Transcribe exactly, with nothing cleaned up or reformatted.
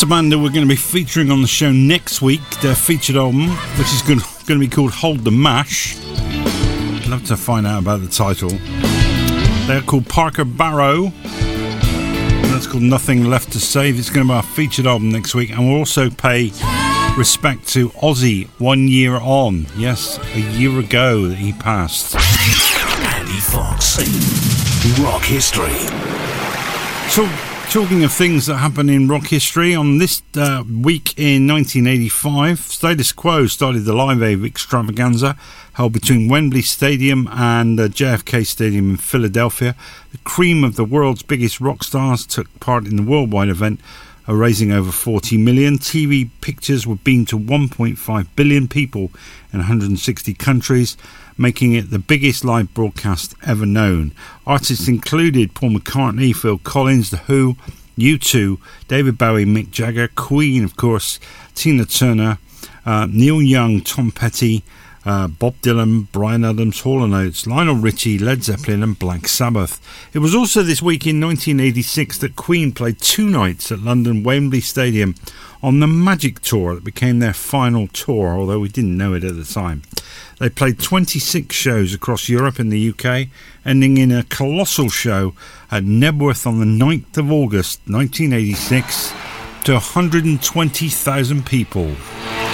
a band that we're going to be featuring on the show next week. Their featured album, which is going to, going to be called Hold the Mash. I'd love to find out about the title. They're called Parker Barrow. And that's called Nothing Left to Save. It's going to be our featured album next week. And we'll also pay respect to Ozzy one year on. Yes, a year ago that he passed. Andy Fox, Rock History. So, talking of things that happen in rock history, on this uh, week in nineteen eighty-five, Status Quo started the Live Aid extravaganza held between Wembley Stadium and uh, J F K Stadium in Philadelphia. The cream of the world's biggest rock stars took part in the worldwide event, uh, raising over forty million. T V pictures were beamed to one point five billion people in one hundred sixty countries, making it the biggest live broadcast ever known. Artists included Paul McCartney, Phil Collins, The Who, U two, David Bowie, Mick Jagger, Queen, of course, Tina Turner, uh, Neil Young, Tom Petty, uh, Bob Dylan, Bryan Adams, Hall and Oates, Lionel Richie, Led Zeppelin and Black Sabbath. It was also this week in nineteen eighty-six that Queen played two nights at London Wembley Stadium on the Magic Tour that became their final tour, although we didn't know it at the time. They played twenty-six shows across Europe and the U K, ending in a colossal show at Knebworth on the ninth of August nineteen eighty-six to one hundred twenty thousand people.